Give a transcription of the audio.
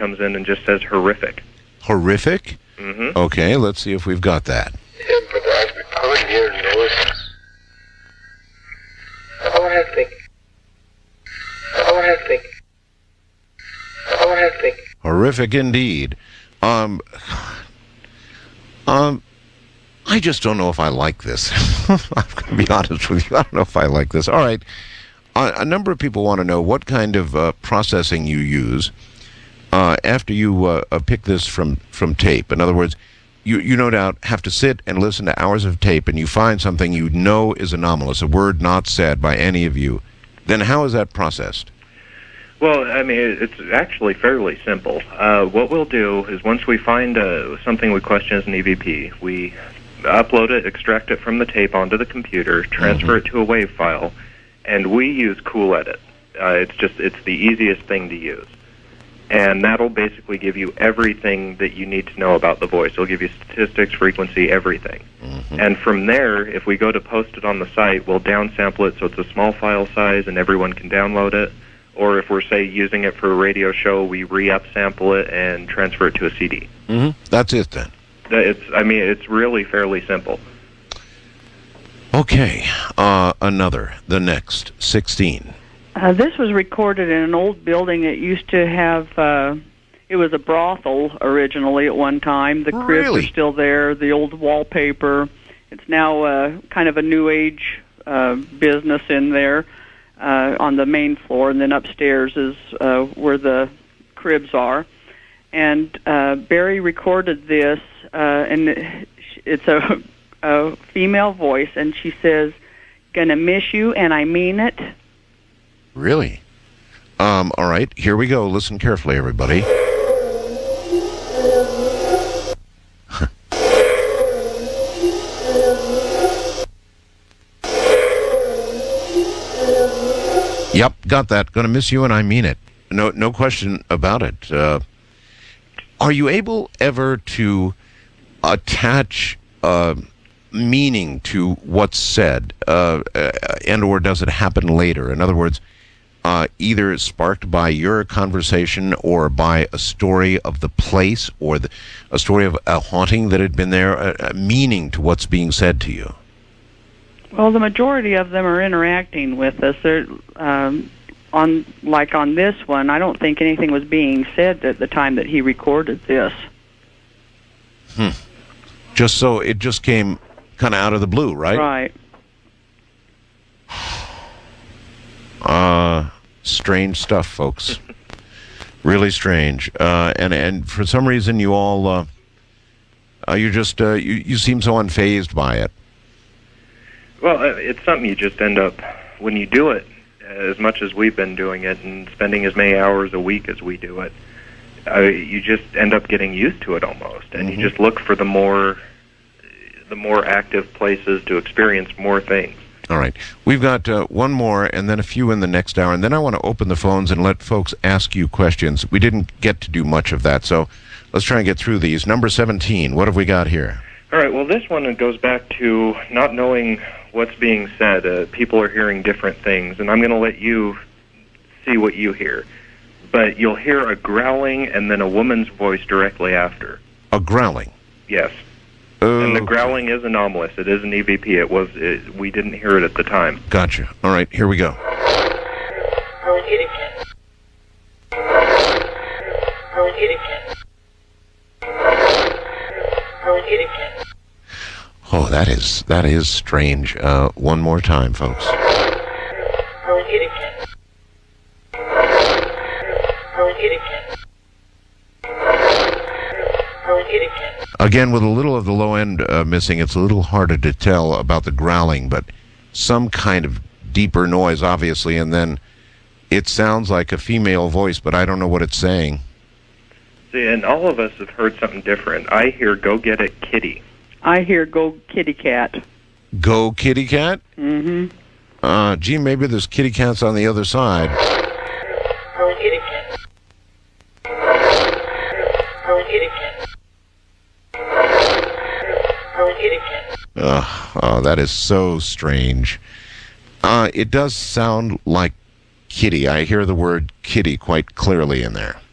comes in and just says horrific. Horrific? Mm-hmm. Okay, let's see if we've got that. Horrific indeed. I just don't know if I like this. I'm going to be honest with you. I don't know if I like this. All right. A number of people want to know what kind of processing you use after you pick this from tape. In other words, you no doubt have to sit and listen to hours of tape, and you find something you know is anomalous, a word not said by any of you. Then how is that processed? Well, I mean, it's actually fairly simple. What we'll do is once we find something we question as an EVP, we upload it, extract it from the tape onto the computer, transfer it to a WAV file, and we use CoolEdit. It's the easiest thing to use. And that'll basically give you everything that you need to know about the voice. It'll give you statistics, frequency, everything. And from there, if we go to post it on the site, we'll downsample it so it's a small file size and everyone can download it. Or if we're, say, using it for a radio show, we re-upsample it and transfer it to a CD. That's it, then. It's really fairly simple. Okay. The next, 16. This was recorded in an old building that used to have, it was a brothel originally at one time. The cribs are still there, the old wallpaper. It's now kind of a new age business in there on the main floor, and then upstairs is where the cribs are. And Barry recorded this, and it's a female voice, and she says, "Gonna miss you, and I mean it." Really? All right, here we go. Listen carefully, everybody. Yep, got that. Gonna miss you, and I mean it. No question about it. Are you able ever to attach meaning to what's said, and or does it happen later? In other words, either sparked by your conversation or by a story of the place or a story of a haunting that had been there, a meaning to what's being said to you? Well, the majority of them are interacting with us. They're, on this one, I don't think anything was being said at the time that he recorded this. Just so it just came kind of out of the blue, right? Right. Strange stuff, folks. Really strange. And for some reason, you all you seem so unfazed by it. Well, it's something you just end up, when you do it as much as we've been doing it and spending as many hours a week as we do it, you just end up getting used to it almost, and you just look for the more active places to experience more things. All right. We've got one more and then a few in the next hour, and then I want to open the phones and let folks ask you questions. We didn't get to do much of that, so let's try and get through these. Number 17, what have we got here? All right, well, this one goes back to not knowing what's being said. People are hearing different things, and I'm going to let you see what you hear. But you'll hear a growling and then a woman's voice directly after. A growling? Yes. And the growling is anomalous. It is an EVP. We didn't hear it at the time. Gotcha. All right, here we go. Oh, that is strange. One more time, folks. Again, with a little of the low end missing, it's a little harder to tell about the growling, but some kind of deeper noise, obviously, and then it sounds like a female voice, but I don't know what it's saying. See, and all of us have heard something different. I hear "Go get it, kitty." I hear "Go kitty cat." Go kitty cat? Mm-hmm. Gee, maybe there's kitty cats on the other side. Go kitty cat. Go kitty cat. Go kitty cat. Oh, that is so strange. It does sound like kitty. I hear the word kitty quite clearly in there.